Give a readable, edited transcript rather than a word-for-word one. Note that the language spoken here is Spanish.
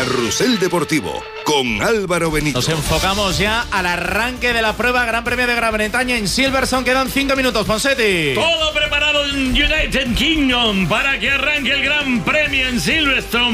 Carrusel Deportivo con Álvaro Benito. Nos enfocamos ya al arranque de la prueba Gran Premio de Gran Bretaña en Silverstone. Quedan 5 minutos, Ponseti. Todo preparado en United Kingdom para que arranque el Gran Premio en Silverstone.